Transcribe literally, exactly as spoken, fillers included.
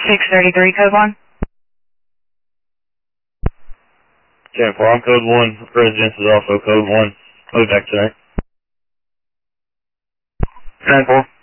six thirty-three, code one. ten four, I'm code one. Residence is also code one. I'll be back tonight. nine four.